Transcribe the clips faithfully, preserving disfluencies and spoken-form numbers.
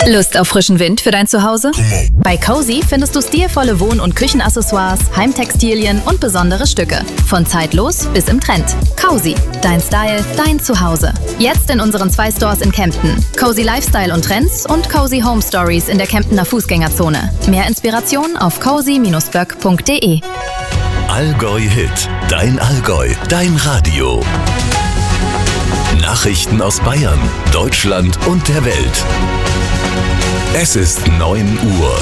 Lust auf frischen Wind für dein Zuhause? Bei Cozy findest du stilvolle Wohn- und Küchenaccessoires, Heimtextilien und besondere Stücke. Von zeitlos bis im Trend. Cozy, dein Style, dein Zuhause. Jetzt in unseren zwei Stores in Kempten. Cozy Lifestyle und Trends und Cozy Home Stories in der Kemptener Fußgängerzone. Mehr Inspiration auf cozy Bindestrich böck Punkt de. Allgäu Hit, dein Allgäu, dein Radio. Nachrichten aus Bayern, Deutschland und der Welt. Es ist neun Uhr.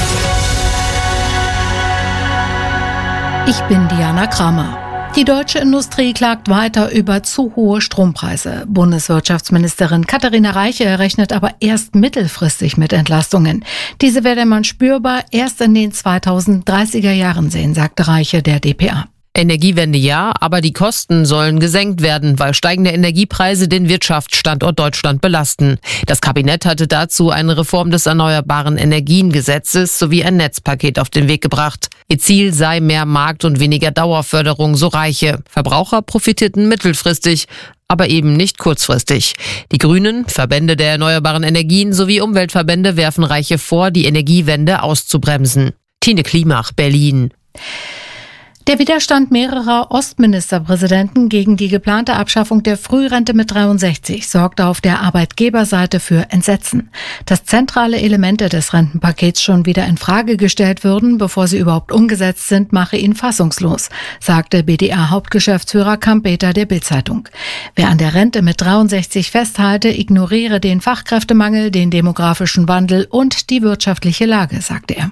Ich bin Diana Kramer. Die deutsche Industrie klagt weiter über zu hohe Strompreise. Bundeswirtschaftsministerin Katharina Reiche rechnet aber erst mittelfristig mit Entlastungen. Diese werde man spürbar erst in den zweitausenddreißiger Jahren sehen, sagte Reiche der d p a. Energiewende ja, aber die Kosten sollen gesenkt werden, weil steigende Energiepreise den Wirtschaftsstandort Deutschland belasten. Das Kabinett hatte dazu eine Reform des Erneuerbaren Energiengesetzes sowie ein Netzpaket auf den Weg gebracht. Ihr Ziel sei mehr Markt- und weniger Dauerförderung, so Reiche. Verbraucher profitierten mittelfristig, aber eben nicht kurzfristig. Die Grünen, Verbände der erneuerbaren Energien sowie Umweltverbände werfen Reiche vor, die Energiewende auszubremsen. Tine Klimach, Berlin. Der Widerstand mehrerer Ostministerpräsidenten gegen die geplante Abschaffung der Frührente mit dreiundsechzig sorgte auf der Arbeitgeberseite für Entsetzen. Dass zentrale Elemente des Rentenpakets schon wieder in Frage gestellt würden, bevor sie überhaupt umgesetzt sind, mache ihn fassungslos, sagte B D A-Hauptgeschäftsführer Kampeter der Bild-Zeitung. Wer an der Rente mit dreiundsechzig festhalte, ignoriere den Fachkräftemangel, den demografischen Wandel und die wirtschaftliche Lage, sagte er.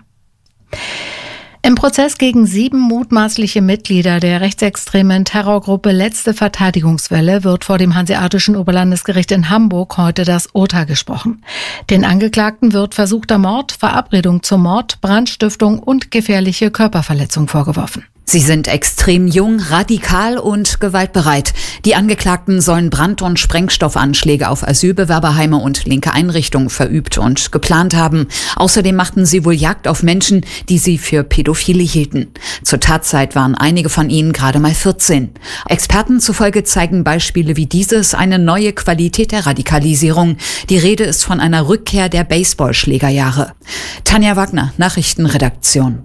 Im Prozess gegen sieben mutmaßliche Mitglieder der rechtsextremen Terrorgruppe Letzte Verteidigungswelle wird vor dem Hanseatischen Oberlandesgericht in Hamburg heute das Urteil gesprochen. Den Angeklagten wird versuchter Mord, Verabredung zum Mord, Brandstiftung und gefährliche Körperverletzung vorgeworfen. Sie sind extrem jung, radikal und gewaltbereit. Die Angeklagten sollen Brand- und Sprengstoffanschläge auf Asylbewerberheime und linke Einrichtungen verübt und geplant haben. Außerdem machten sie wohl Jagd auf Menschen, die sie für Pädophile hielten. Zur Tatzeit waren einige von ihnen gerade mal vierzehn. Experten zufolge zeigen Beispiele wie dieses eine neue Qualität der Radikalisierung. Die Rede ist von einer Rückkehr der Baseballschlägerjahre. Tanja Wagner, Nachrichtenredaktion.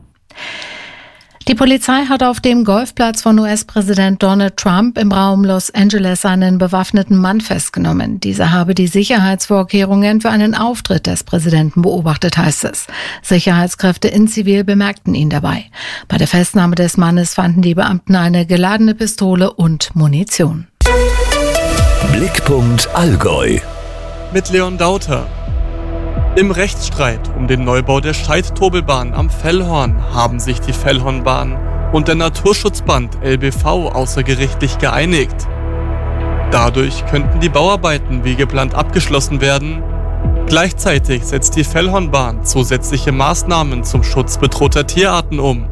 Die Polizei hat auf dem Golfplatz von U S-Präsident Donald Trump im Raum Los Angeles einen bewaffneten Mann festgenommen. Dieser habe die Sicherheitsvorkehrungen für einen Auftritt des Präsidenten beobachtet, heißt es. Sicherheitskräfte in Zivil bemerkten ihn dabei. Bei der Festnahme des Mannes fanden die Beamten eine geladene Pistole und Munition. Blickpunkt Allgäu. Mit Leon Dauter. Im Rechtsstreit um den Neubau der Scheidt-Tobelbahn am Fellhorn haben sich die Fellhornbahn und der Naturschutzband L B V außergerichtlich geeinigt. Dadurch könnten die Bauarbeiten wie geplant abgeschlossen werden. Gleichzeitig setzt die Fellhornbahn zusätzliche Maßnahmen zum Schutz bedrohter Tierarten um.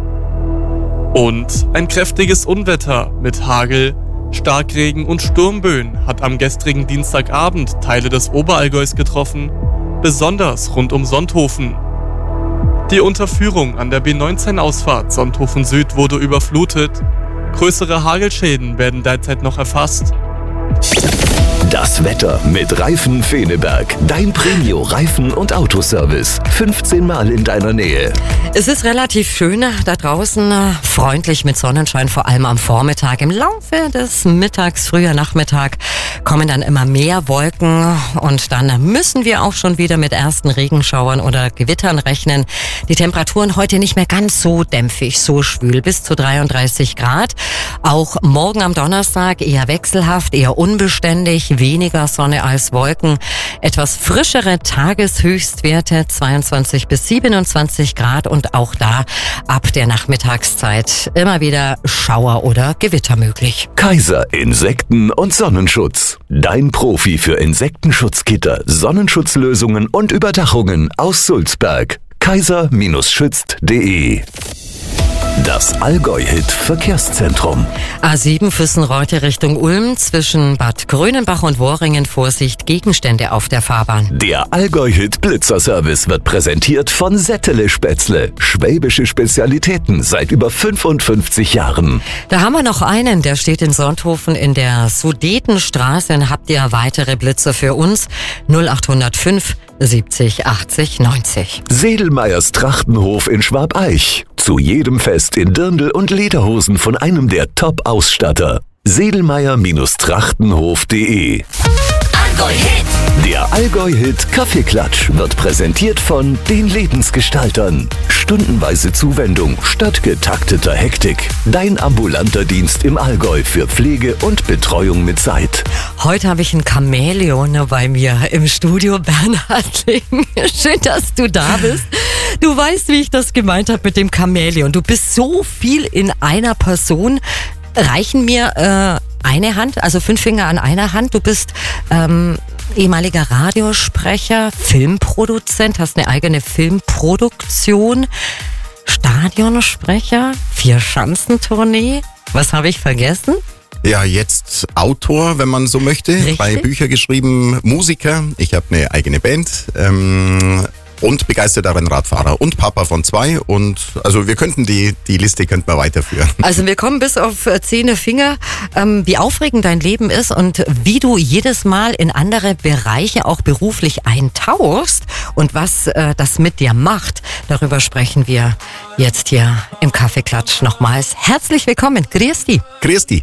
Und ein kräftiges Unwetter mit Hagel, Starkregen und Sturmböen hat am gestrigen Dienstagabend Teile des Oberallgäus getroffen, besonders rund um Sonthofen. Die Unterführung an der B neunzehn-Ausfahrt Sonthofen Süd wurde überflutet. Größere Hagelschäden werden derzeit noch erfasst. Das Wetter mit Reifen Feneberg. Dein Premio Reifen- und Autoservice. fünfzehn Mal in deiner Nähe. Es ist relativ schön da draußen, freundlich mit Sonnenschein, vor allem am Vormittag. Im Laufe des Mittags, früher Nachmittag, kommen dann immer mehr Wolken und dann müssen wir auch schon wieder mit ersten Regenschauern oder Gewittern rechnen. Die Temperaturen heute nicht mehr ganz so dämpfig, so schwül, bis zu dreiunddreißig Grad. Auch morgen am Donnerstag eher wechselhaft, eher unbeständig, weniger Sonne als Wolken. Etwas frischere Tageshöchstwerte, zweiundzwanzig bis siebenundzwanzig Grad und auch da ab der Nachmittagszeit immer wieder Schauer oder Gewitter möglich. Kaiser Insekten- und Sonnenschutz. Dein Profi für Insektenschutzgitter, Sonnenschutzlösungen und Überdachungen aus Sulzberg. kaiser Bindestrich schützt Punkt de Das Allgäu-Hit Verkehrszentrum. A sieben Füssenreute Richtung Ulm zwischen Bad Grönenbach und Worringen. Vorsicht, Gegenstände auf der Fahrbahn. Der Allgäu-Hit Blitzerservice wird präsentiert von Settele Spätzle. Schwäbische Spezialitäten seit über fünfundfünfzig Jahren. Da haben wir noch einen, der steht in Sonthofen in der Sudetenstraße. Habt ihr weitere Blitzer für uns? null acht null fünf siebzig achtzig neunzig. Sedelmeyers Trachtenhof in Schwabeich. Zu jedem Fest in Dirndl und Lederhosen von einem der Top-Ausstatter. Sedelmeyer-Trachtenhof punkt de. Allgäu-Hit. Der Allgäu-Hit Kaffeeklatsch wird präsentiert von den Lebensgestaltern. Stundenweise Zuwendung statt getakteter Hektik. Dein ambulanter Dienst im Allgäu für Pflege und Betreuung mit Zeit. Heute habe ich einen Chamäleon bei mir im Studio, Bernhard Ling. Schön, dass du da bist. Du weißt, wie ich das gemeint habe mit dem Chamäleon. Du bist so viel in einer Person. Reichen mir äh, eine Hand, also fünf Finger an einer Hand. Du bist ähm, ehemaliger Radiosprecher, Filmproduzent, hast eine eigene Filmproduktion, Stadionsprecher, Vier-Schanzentournee. Was habe ich vergessen? Ja, jetzt Autor, wenn man so möchte. Richtig? Drei Bücher geschrieben, Musiker. Ich habe eine eigene Band. Ähm Und begeisterter Rennradfahrer und Papa von zwei. Und also wir könnten die, die Liste könnten wir weiterführen. Also wir kommen bis auf zehn Finger, ähm, wie aufregend dein Leben ist und wie du jedes Mal in andere Bereiche auch beruflich eintauchst und was äh, das mit dir macht. Darüber sprechen wir jetzt hier im Kaffeeklatsch nochmals. Herzlich willkommen. Grüß dich. Grüß dich.